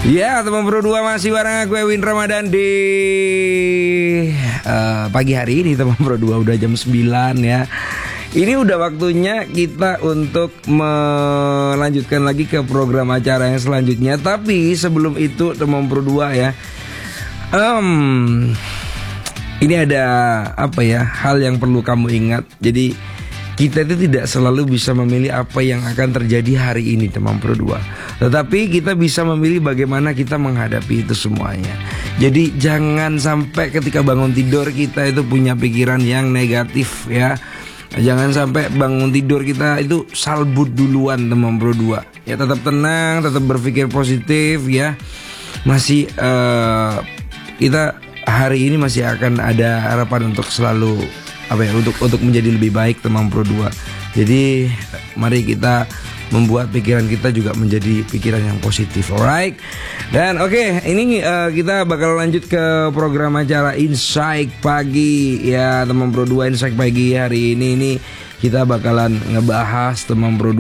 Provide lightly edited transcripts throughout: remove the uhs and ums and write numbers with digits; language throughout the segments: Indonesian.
Ya, teman Pro 2 masih bareng aku Ewin Ramadan di pagi hari ini teman Pro 2 udah jam 9 ya. Ini udah waktunya kita untuk melanjutkan lagi ke program acara yang selanjutnya. Tapi sebelum itu teman Pro 2 ya, ini ada hal yang perlu kamu ingat. Jadi kita itu tidak selalu bisa memilih apa yang akan terjadi hari ini teman Pro 2, tetapi kita bisa memilih bagaimana kita menghadapi itu semuanya. Jadi jangan sampai ketika bangun tidur kita itu punya pikiran yang negatif ya. Jangan sampai bangun tidur kita itu salbut duluan teman Pro 2. Ya tetap tenang, tetap berpikir positif ya. Masih kita hari ini masih akan ada harapan untuk selalu untuk menjadi lebih baik teman Pro 2. Jadi mari kita membuat pikiran kita juga menjadi pikiran yang positif, alright? Dan ini kita bakal lanjut ke program acara Insight Pagi ya teman Pro 2. Insight Pagi hari ini kita bakalan ngebahas teman Pro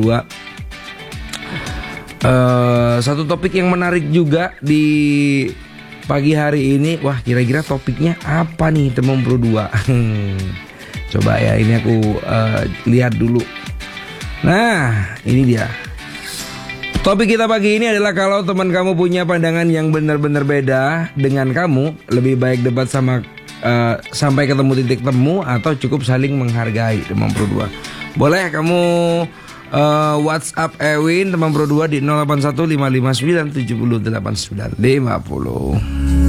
2 satu topik yang menarik juga di pagi hari ini. Wah, kira-kira topiknya apa nih teman Pro 2? Coba ya, ini aku lihat dulu. Nah, ini dia. Topik kita pagi ini adalah kalau teman kamu punya pandangan yang benar-benar beda dengan kamu, lebih baik debat sampai ketemu titik temu atau cukup saling menghargai teman Pro 2. Boleh kamu WhatsApp Ewin teman Pro 2 di 081559708950.